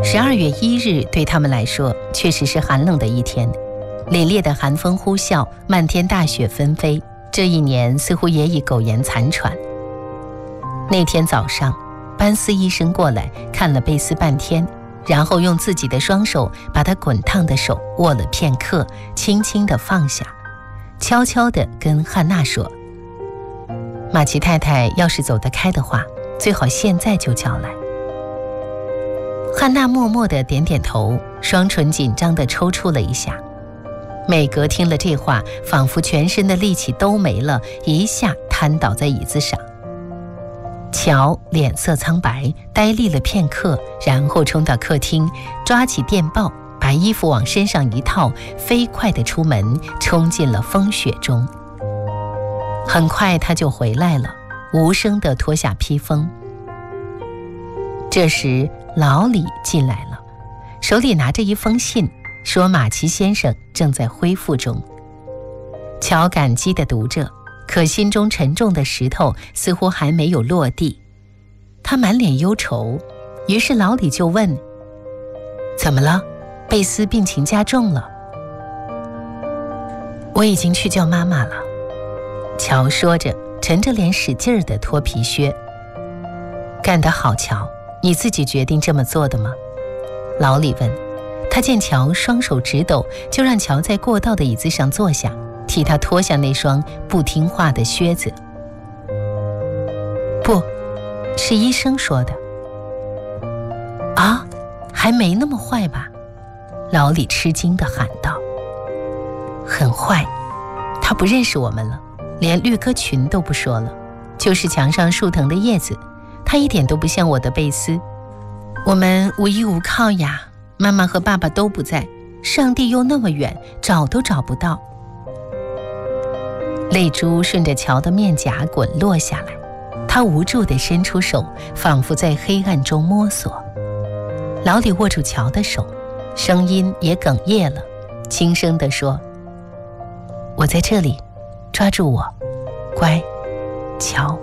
12月1日对他们来说确实是寒冷的一天，凛冽的寒风呼啸，漫天大雪纷飞。这一年似乎也已苟延残喘。那天早上，班斯医生过来看了贝斯半天，然后用自己的双手把他滚烫的手握了片刻，轻轻地放下，悄悄地跟汉娜说：“马奇太太要是走得开的话，最好现在就叫来。”汉娜默默地点点头，双唇紧张地抽搐了一下。美格听了这话，仿佛全身的力气都没了，一下瘫倒在椅子上。乔脸色苍白，呆立了片刻，然后冲到客厅，抓起电报，把衣服往身上一套，飞快地出门，冲进了风雪中。很快他就回来了，无声地脱下披风。这时老李进来了，手里拿着一封信，说马奇先生正在恢复中。乔感激地读着，可心中沉重的石头似乎还没有落地。他满脸忧愁，于是老李就问：“怎么了？贝斯病情加重了？”“我已经去叫妈妈了。”乔说着，沉着脸使劲地脱皮靴。“干得好，乔，你自己决定这么做的吗？”老李问。他见乔双手直抖，就让乔在过道的椅子上坐下，替他脱下那双不听话的靴子。“不，是医生说的。”“啊，还没那么坏吧？”老李吃惊地喊道。“很坏，他不认识我们了，连绿歌群都不说了，就是墙上树藤的叶子，他一点都不像我的贝斯。我们无依无靠呀，妈妈和爸爸都不在，上帝又那么远，找都找不到。”泪珠顺着乔的面颊滚落下来，他无助地伸出手，仿佛在黑暗中摸索。老李握住乔的手，声音也哽咽了，轻声地说：“我在这里，抓住我，乖，乔。”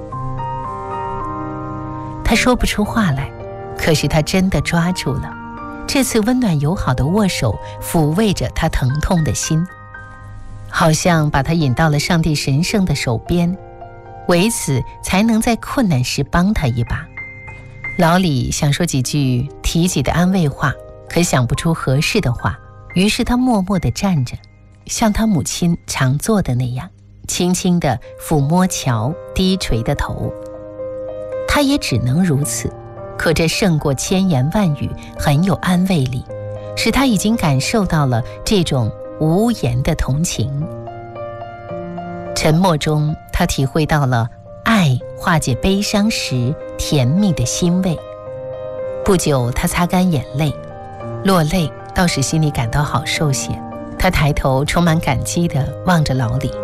他说不出话来，可是他真的抓住了。这次温暖友好的握手抚慰着他疼痛的心，好像把他引到了上帝神圣的手边，为此才能在困难时帮他一把。老李想说几句提己的安慰话，可想不出合适的话，于是他默默地站着，像他母亲常做的那样，轻轻地抚摸乔低垂的头。他也只能如此，可这胜过千言万语，很有安慰力，使他已经感受到了这种无言的同情。沉默中，他体会到了爱化解悲伤时甜蜜的欣慰。不久，他擦干眼泪，落泪倒使心里感到好受些。他抬头充满感激地望着老李：“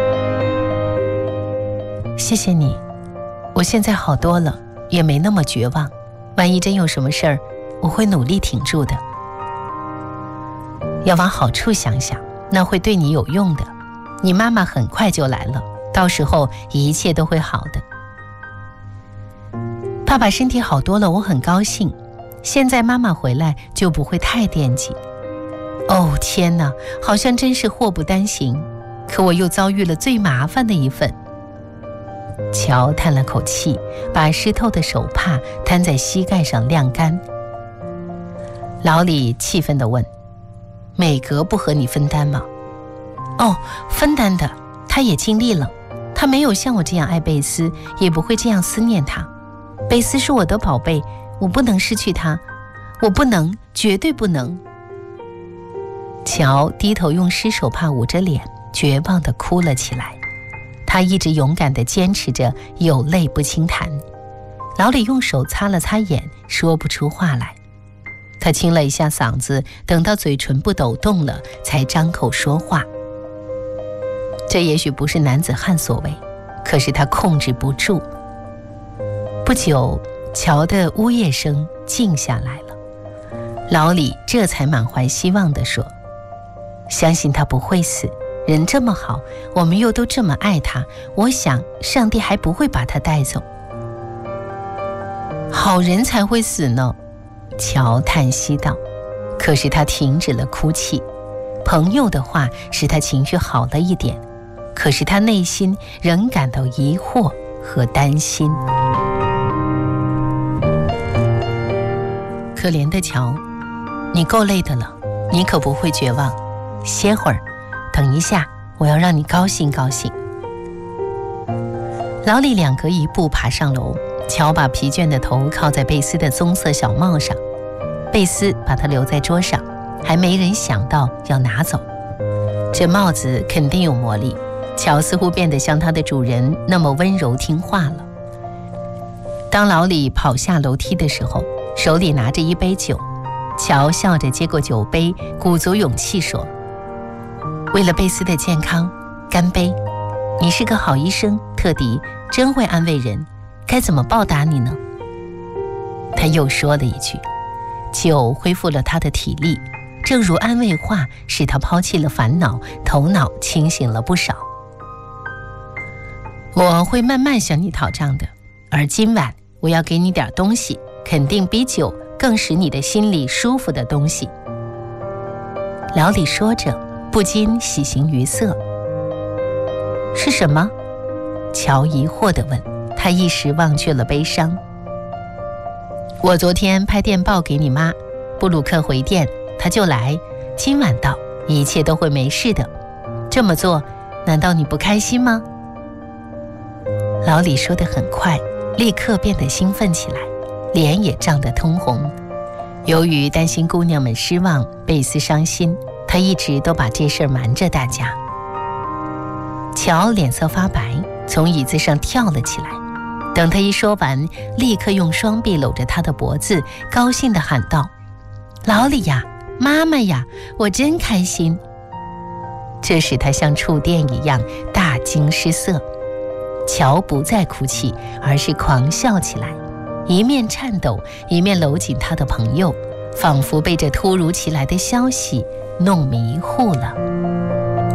谢谢你，我现在好多了，也没那么绝望。万一真有什么事儿，我会努力挺住的。要往好处想想，那会对你有用的。你妈妈很快就来了，到时候一切都会好的。爸爸身体好多了，我很高兴。现在妈妈回来就不会太惦记。哦，天哪，好像真是祸不单行，可我又遭遇了最麻烦的一份。”乔叹了口气，把湿透的手帕摊在膝盖上晾干。老李气愤地问：“美格不和你分担吗？”“哦，分担的，他也尽力了。他没有像我这样爱贝斯，也不会这样思念他。贝斯是我的宝贝，我不能失去他，我不能，绝对不能。”乔低头用湿手帕捂着脸，绝望地哭了起来。他一直勇敢地坚持着，有泪不轻弹。老李用手擦了擦眼，说不出话来。他清了一下嗓子，等到嘴唇不抖动了，才张口说话。这也许不是男子汉所为，可是他控制不住。不久，乔的呜咽声静下来了。老李这才满怀希望地说：“相信他不会死，人这么好，我们又都这么爱他，我想上帝还不会把他带走。”“好人才会死呢。” 乔叹息道，可是他停止了哭泣。朋友的话使他情绪好了一点，可是他内心仍感到疑惑和担心。可怜的乔，你够累的了，你可不会绝望。歇会儿，等一下，我要让你高兴高兴。老李两隔一步爬上楼，乔把疲倦的头靠在贝斯的棕色小帽上，贝斯把它留在桌上，还没人想到要拿走。这帽子肯定有魔力，乔似乎变得像它的主人那么温柔听话了。当老李跑下楼梯的时候，手里拿着一杯酒，乔笑着接过酒杯，鼓足勇气说，为了贝斯的健康，干杯！你是个好医生，特迪，真会安慰人，该怎么报答你呢？他又说了一句，酒恢复了他的体力，正如安慰话使他抛弃了烦恼，头脑清醒了不少。我会慢慢向你讨账的，而今晚我要给你点东西，肯定比酒更使你的心里舒服的东西。老李说着，不禁喜形于色。是什么？乔疑惑地问，他一时忘却了悲伤。我昨天拍电报给你妈，布鲁克回电，他就来，今晚到，一切都会没事的。这么做，难道你不开心吗？老李说得很快，立刻变得兴奋起来，脸也涨得通红。由于担心姑娘们失望，贝斯伤心，他一直都把这事瞒着大家。乔脸色发白，从椅子上跳了起来。等他一说完，立刻用双臂搂着他的脖子，高兴地喊道，老李呀，妈妈呀，我真开心。这使他像触电一样大惊失色。乔不再哭泣，而是狂笑起来，一面颤抖，一面搂紧他的朋友，仿佛被这突如其来的消息弄迷糊了。